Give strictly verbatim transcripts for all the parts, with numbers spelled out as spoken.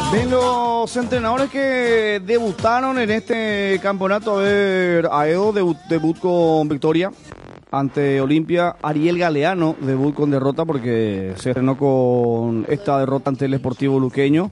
De los entrenadores que debutaron en este campeonato, a ver, Aedo debut, debut con victoria ante Olimpia. Ariel Galeano debut con derrota porque se estrenó con esta derrota ante el Sportivo Luqueño.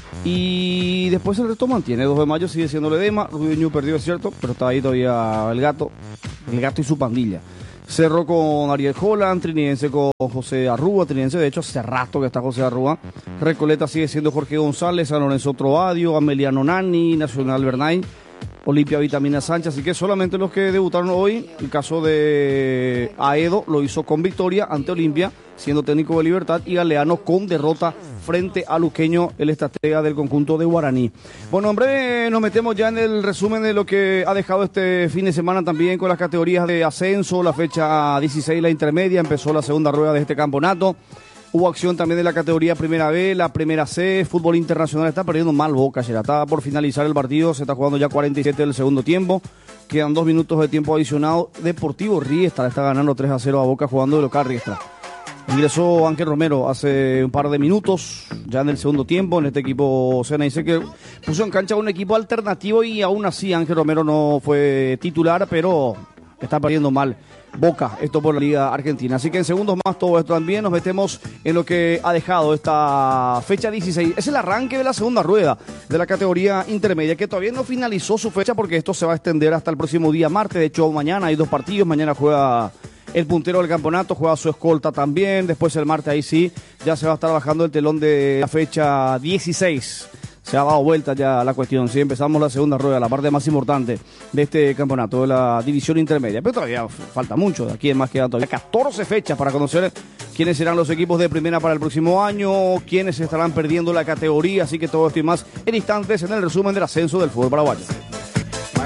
Y después el resto mantiene. dos de mayo sigue siendo Ledema. Rubiño perdió, es cierto, pero está ahí todavía el gato. El gato y su pandilla. Cerró con Ariel Holland, Trinidense con José Arrúa, Trinidense de hecho hace rato que está José Arrúa. Recoleta sigue siendo Jorge González, San Lorenzo Troadio, Ameliano Nani, Nacional Bernay, Olimpia Vitamina Sánchez. Así que solamente los que debutaron hoy, el caso de Aedo lo hizo con victoria ante Olimpia, siendo técnico de Libertad, y Galeano con derrota frente a Luqueño, el estratega del conjunto de Guaraní. Bueno, en breve nos metemos ya en el resumen de lo que ha dejado este fin de semana también con las categorías de ascenso, la fecha dieciséis, la intermedia, empezó la segunda rueda de este campeonato. Hubo acción también de la categoría Primera B, la Primera C, fútbol internacional. Está perdiendo mal Boca, ya está por finalizar el partido, se está jugando ya cuarenta y siete del segundo tiempo. Quedan dos minutos de tiempo adicionado. Deportivo Riestra está ganando tres a cero a Boca jugando de local Riestra. Ingresó Ángel Romero hace un par de minutos, ya en el segundo tiempo, en este equipo Sena. Dice que puso en cancha un equipo alternativo y aún así Ángel Romero no fue titular, pero está perdiendo mal Boca, esto por la Liga Argentina. Así que en segundos más todo esto también nos metemos en lo que ha dejado esta fecha dieciséis. Es el arranque de la segunda rueda de la categoría intermedia, que todavía no finalizó su fecha porque esto se va a extender hasta el próximo día martes. De hecho, mañana hay dos partidos, mañana juega el puntero del campeonato, juega su escolta también. Después el martes ahí sí, ya se va a estar bajando el telón de la fecha dieciséis. Se ha dado vuelta ya la cuestión. Sí, empezamos la segunda rueda, la parte más importante de este campeonato, de la división intermedia. Pero todavía falta mucho. De aquí en más quedan todavía catorce fechas para conocer quiénes serán los equipos de primera para el próximo año, quiénes estarán perdiendo la categoría. Así que todo esto y más en instantes en el resumen del ascenso del fútbol paraguayo.